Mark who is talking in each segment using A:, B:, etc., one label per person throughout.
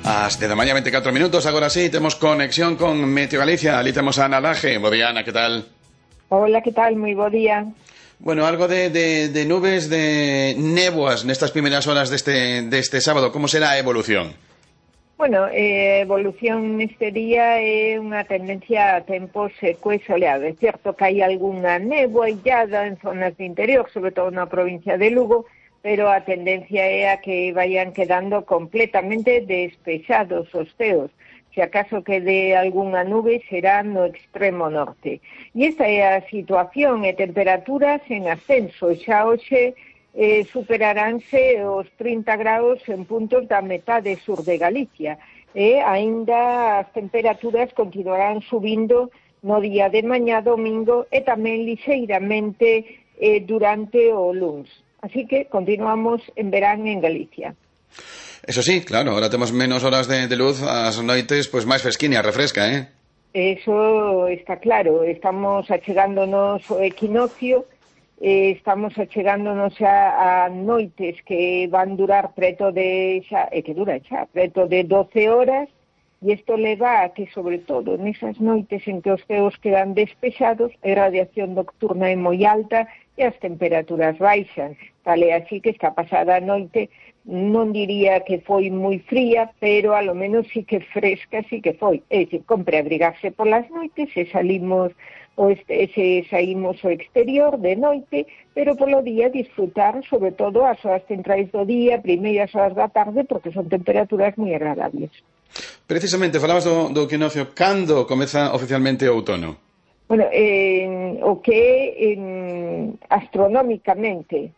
A: As 10:24 minutos, agora sí, temos conexión con Meteo Galicia. Ali temos a Ana Laje. Bo día, Ana, que tal?
B: Hola, que tal? Moi bo día.
A: Bueno, algo de nubes, de néboas nestas primeiras horas deste sábado. Como será a evolución?
B: Bueno, evolución neste día é unha tendencia a tempo seco e soleado. É certo que hai algunha néboa illada en zonas de interior, sobre todo na provincia de Lugo, pero a tendencia é a que vayan quedando completamente despexados os ceos. Se acaso quede algunha nube será no extremo norte. E esta é a situación e temperaturas en ascenso. Xa hoxe superaránse os 30 graus en puntos da metade sur de Galicia. E aínda as temperaturas continuarán subindo no día de mañá domingo e tamén lixeiramente durante o luns. Así que continuamos en verán en Galicia.
A: Eso sí, claro, ahora temos menos horas de luz, as noites pois máis fresquiña, refresca,
B: Eso está claro, estamos achegándonos o equinoccio, estamos achegándonos a noites que van durar preto de preto de 12 horas, e isto leva a que, sobre todo, nesas noites en que os ceos quedan despexados, a radiación nocturna é moi alta e as temperaturas baixan. Tal é así que esta pasada noite non diría que foi moi fría, pero a lo menos sí que fresca, sí que foi. É dicir, compre abrigarse polas noites se saímos ao exterior de noite, pero polo día disfrutar, sobre todo, as horas centrais do día, primeiras horas da tarde, porque son temperaturas moi agradables.
A: Precisamente, falabas do equinoccio. Cando comeza oficialmente o outono?
B: Bueno, o que astronómicamente,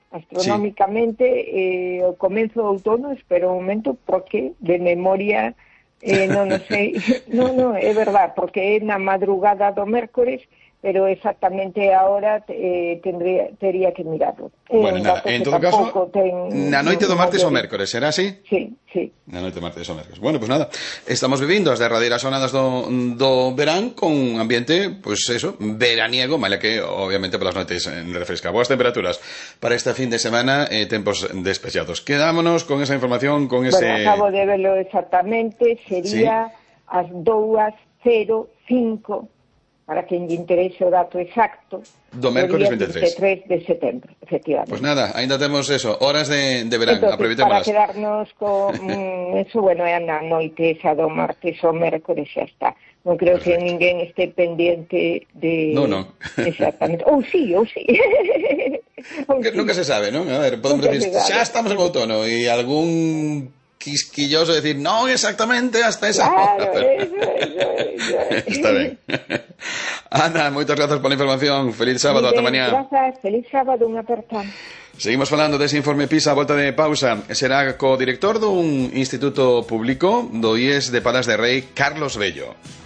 B: o comenzo do outono, espero un momento, porque de memoria non sei, non, é verdad, porque é na madrugada do mércores, pero exactamente ahora tería que mirarlo.
A: Bueno, nada, en todo caso, na noite do martes ou mércores, será así?
B: Sí.
A: Na noite do martes ou mércores. Bueno, pues nada, estamos vivindo as derradeiras jornadas do verán con un ambiente, pues eso, veraniego, mala que, obviamente, polas noites refresca. Boas temperaturas para este fin de semana, tempos despexados. Quedámonos con esa información, con ese...
B: Bueno, acabo de verlo exactamente, sería as 2:05, para quen lle interese o dato exacto,
A: do mércores 23
B: de setembro, efectivamente.
A: Pues nada, ainda temos eso, horas de verán, aproveitémolas.
B: Para quedarnos con eso, bueno, é na noite esa do martes ou mércores, xa está. Non creo que ninguén este pendiente de...
A: Non.
B: Exactamente. Ou sí.
A: Nunca se sabe, non? A ver, podemos decir, xa estamos en outono, e algún quisquilloso decir, non exactamente hasta esa hora. Eso. Está ben. Ana, moitas grazas pola información. Feliz sábado, ata mañá.
B: Grazas, feliz sábado, unha aperta.
A: Seguimos falando dese informe PISA a volta de pausa. Será co director dun instituto público do IES de Palas de Rei, Carlos Bello.